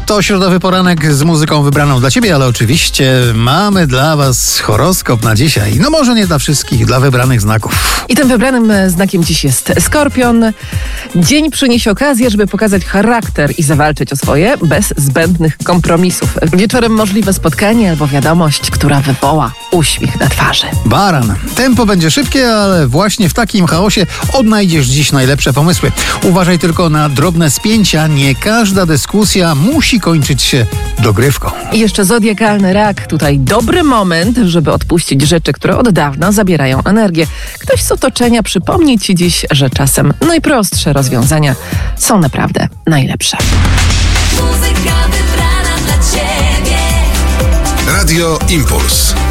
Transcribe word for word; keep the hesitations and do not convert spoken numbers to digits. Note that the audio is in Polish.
To środowy poranek z muzyką wybraną dla Ciebie, ale oczywiście mamy dla Was horoskop na dzisiaj. No może nie dla wszystkich, dla wybranych znaków. I tym wybranym znakiem dziś jest Skorpion. Dzień przyniesie okazję, żeby pokazać charakter i zawalczyć o swoje bez zbędnych kompromisów. Wieczorem możliwe spotkanie albo wiadomość, która wywoła uśmiech na twarzy. Baran. Tempo będzie szybkie, ale właśnie w takim chaosie odnajdziesz dziś najlepsze pomysły. Uważaj tylko na drobne spięcia. Nie każda dyskusja musi kończyć się dogrywką. I jeszcze zodiakalny rak. Tutaj dobry moment, żeby odpuścić rzeczy, które od dawna zabierają energię. Ktoś z otoczenia przypomni Ci dziś, że czasem najprostsze rozwiązania są naprawdę najlepsze. Muzyka wybrana dla Ciebie. Radio Impuls.